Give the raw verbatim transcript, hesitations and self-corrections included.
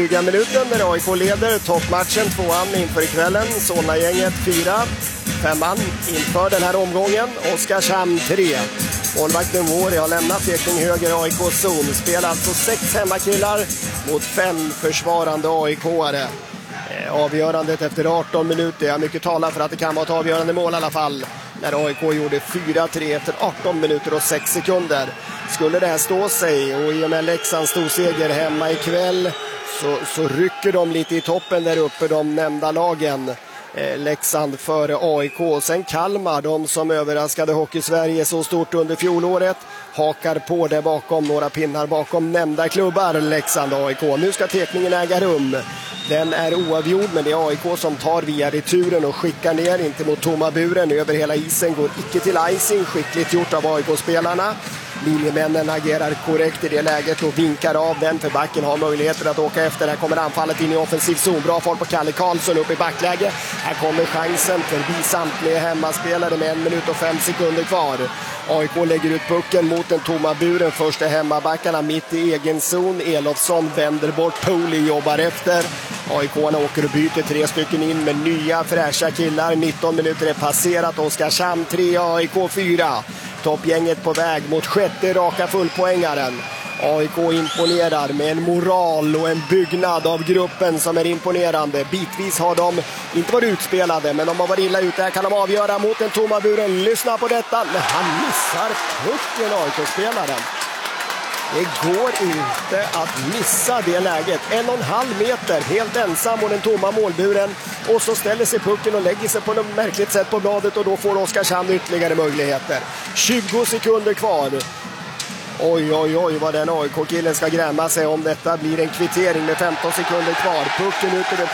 dryga minuten när A I K leder toppmatchen tvåan inför ikvällen. Solna-gänget fyra, femman inför den här omgången. Oskarshamn tre. Målvakten Våri har lämnat Ekning höger A I K-zon. Spelar alltså sex hemmakillar mot fem försvarande A I K-are. Avgörandet efter arton minuter. Jag mycket talar för att det kan vara ett avgörande mål i alla fall. När A I K gjorde fyra tre efter arton minuter och sex sekunder. Skulle det här stå sig och i och med Leksands storseger hemma ikväll så, så rycker de lite i toppen där uppe, de nämnda lagen. Eh, Leksand före A I K. Sen Kalmar, de som överraskade Hockey-Sverige så stort under fjolåret, hakar på det bakom, några pinnar bakom nämnda klubbar, Leksand och A I K. Nu ska tekningen äga rum. Den är oavgjord, men det är A I K som tar via returen och skickar ner, inte mot tomma buren. Över hela isen går icke till icing, skickligt gjort av A I K-spelarna. Linjemännen agerar korrekt i det läget och vinkar av den, för backen har möjligheter att åka efter. Här kommer anfallet in i offensiv zon. Bra fart på Kalle Karlsson upp i backläge. Här kommer chansen förbi samtliga hemmaspelare med en minut och fem sekunder kvar. A I K lägger ut pucken mot den tomma buren. Första hemmabackarna mitt i egen zon. Elofsson vänder bort, Poli jobbar efter. A I K-arna åker och byter tre stycken in med nya fräscha killar. nitton minuter är passerat. Oskarshamn tre, A I K fyra. Toppgänget på väg mot sjätte raka fullpoängaren. A I K imponerar med en moral och en byggnad av gruppen som är imponerande. Bitvis har de inte varit utspelade, men de har varit illa ute. Här kan de avgöra mot den tomma buren. Lyssna på detta. Men han missar pucken, A I K-spelaren. Det går inte att missa det läget. En och en halv meter helt ensam mot den tomma målburen. Och så ställer sig pucken och lägger sig på något märkligt sätt på bladet. Och då får Oskarshamn ytterligare möjligheter. tjugo sekunder kvar. Oj, oj, oj vad den A I K-killen ska grämma sig om detta blir en kvittering med femton sekunder kvar. Pucken ut över